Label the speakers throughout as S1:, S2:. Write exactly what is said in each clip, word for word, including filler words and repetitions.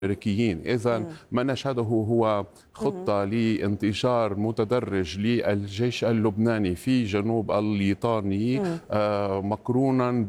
S1: الأمريكيين. إذا ما نشهده هو خطة لانتشار متدرج للجيش اللبناني في جنوب الليطاني مقرونا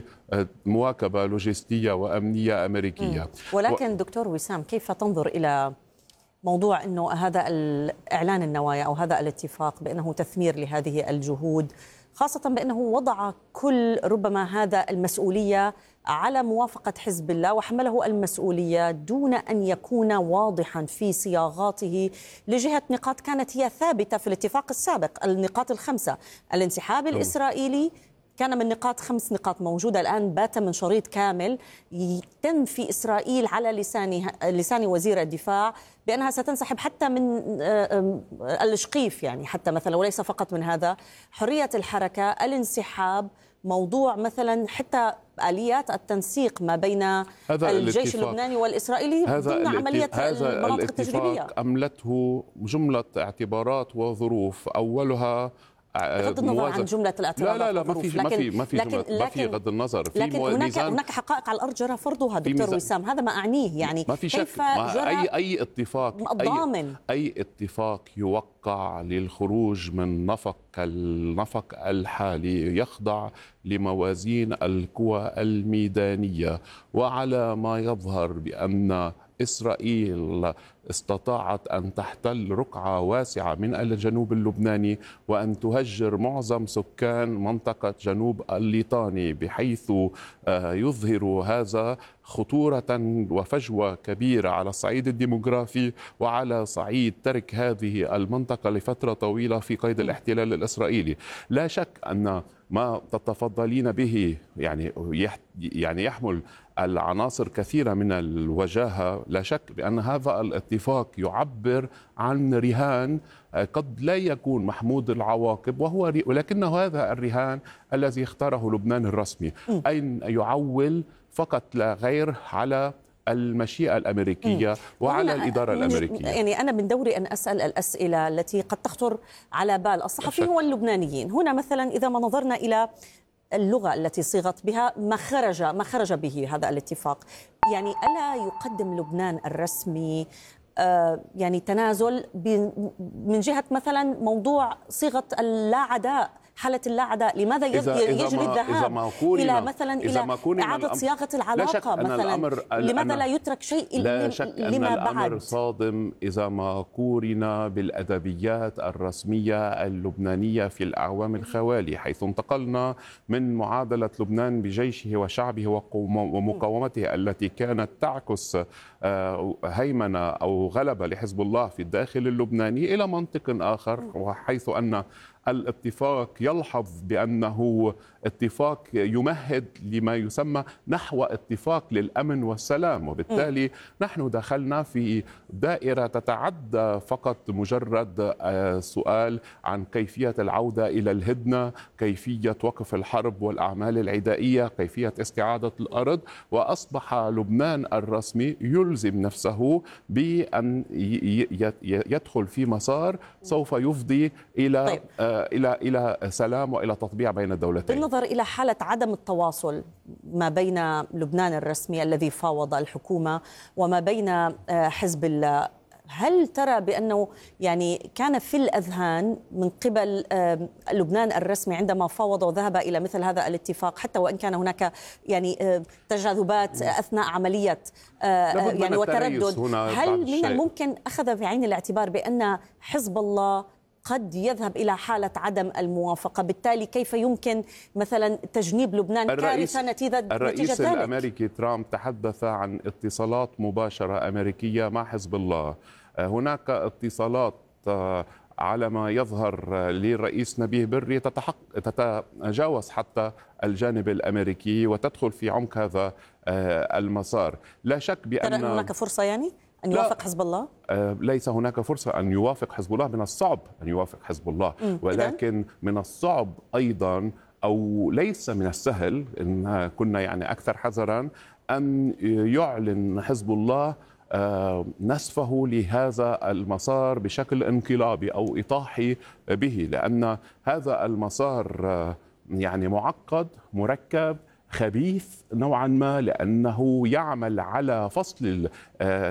S1: بمواكبة لوجستية وأمنية أمريكية.
S2: ولكن دكتور وسام، كيف تنظر إلى موضوع أنه هذا إعلان النوايا أو هذا الاتفاق بأنه تثمير لهذه الجهود، خاصة بأنه وضع كل ربما هذا المسؤولية على موافقة حزب الله وحمله المسؤولية دون أن يكون واضحا في صياغاته لجهة نقاط كانت هي ثابتة في الاتفاق السابق، النقاط الخمسة. الانسحاب الإسرائيلي كان من نقاط خمس نقاط موجودة، الآن بات من شريط كامل يتم في إسرائيل على لسان لسان وزير الدفاع بأنها ستنسحب حتى من الشقيف، يعني حتى مثلا، وليس فقط من هذا، حرية الحركة، الانسحاب، موضوع مثلا حتى آليات التنسيق ما بين الجيش اللبناني والإسرائيلي ضمن عملية المناطق التجريبية.
S1: أملته جملة اعتبارات وظروف، أولها
S2: بغض النظر عن جملة الاعتراضات.
S1: لا لا لا ما في ما في ما في
S2: لكن
S1: ما في غض النظر، في
S2: لكن هناك هناك حقائق على الأرض جرى فرضها دكتور وسام، هذا ما أعنيه. يعني
S1: ما في شك،
S2: كيف
S1: جرى أي أي اتفاق
S2: الضامن
S1: أي, أي اتفاق يوقع للخروج من نفق النفق الحالي يخضع لموازين القوى الميدانية، وعلى ما يظهر بأن إسرائيل استطاعت أن تحتل رقعة واسعة من الجنوب اللبناني وأن تهجر معظم سكان منطقة جنوب الليطاني، بحيث يظهر هذا خطورة وفجوة كبيرة على الصعيد الديموغرافي وعلى صعيد ترك هذه المنطقة لفترة طويلة في قيد الاحتلال الإسرائيلي. لا شك أن ما تتفضلين به يعني يعني يحمل العناصر كثيرة من الوجاهة. لا شك بأن هذا الاتفاق يعبر عن رهان قد لا يكون محمود العواقب، وهو ولكنه هذا الرهان الذي اختاره لبنان الرسمي، أن يعول فقط لا غير على المشيئة الأمريكية وعلى الإدارة الأمريكية.
S2: يعني أنا من دوري أن أسأل الأسئلة التي قد تخطر على بال الصحفيين واللبنانيين. هنا مثلا إذا ما نظرنا إلى اللغة التي صيغت بها ما خرج ما خرج به هذا الاتفاق، يعني ألا يقدم لبنان الرسمي آه يعني تنازل من جهة مثلا موضوع صيغة اللا عداء، حالة اللا عداء؟ لماذا يجري الذهاب إلى مثلا إلى إعادة صياغة العلاقة مثلا؟ لماذا لا يترك شيء
S1: لا شك
S2: لما
S1: أن الأمر
S2: بعد؟
S1: صادم إذا ما قورن بالأدبيات الرسمية اللبنانية في الأعوام الخوالي، حيث انتقلنا من معادلة لبنان بجيشه وشعبه ومقاومته التي كانت تعكس هيمنة أو غلبة لحزب الله في الداخل اللبناني إلى منطق آخر، وحيث أن الاتفاق يلحظ بأنه اتفاق يمهد لما يسمى نحو اتفاق للأمن والسلام، وبالتالي نحن دخلنا في دائرة تتعدى فقط مجرد سؤال عن كيفية العودة إلى الهدنة، كيفية وقف الحرب والأعمال العدائية، كيفية استعادة الأرض، وأصبح لبنان الرسمي يلزم نفسه بأن يدخل في مسار سوف يفضي إلى طيب. إلى إلى سلام وإلى تطبيع بين الدولتين.
S2: بالنظر إلى حالة عدم التواصل ما بين لبنان الرسمي الذي فاوض الحكومة وما بين حزب الله، هل ترى بأنه يعني كان في الأذهان من قبل لبنان الرسمي عندما فاوض وذهب إلى مثل هذا الاتفاق، حتى وإن كان هناك يعني تجاذبات أثناء عملية يعني وتردد، هل من الممكن أخذ في عين الاعتبار بأن حزب الله قد يذهب إلى حالة عدم الموافقة؟ بالتالي كيف يمكن مثلا تجنيب لبنان كارثة نتيجة
S1: الرئيس
S2: ذلك؟
S1: الأمريكي ترامب تحدث عن اتصالات مباشرة أمريكية مع حزب الله. هناك اتصالات على ما يظهر للرئيس نبيه بري تتجاوز حتى الجانب الأمريكي وتدخل في عمق هذا المسار. لا شك بأن
S2: ترى هناك فرصة يعني أن يوافق حزب الله؟
S1: آه ليس هناك فرصة أن يوافق حزب الله، من الصعب أن يوافق حزب الله، ولكن من الصعب أيضا أو ليس من السهل، إن كنا يعني أكثر حذرا، أن يعلن حزب الله آه نسفه لهذا المسار بشكل انقلابي أو إطاحي به، لأن هذا المسار آه يعني معقد مركب خبيث نوعا ما، لأنه يعمل على فصل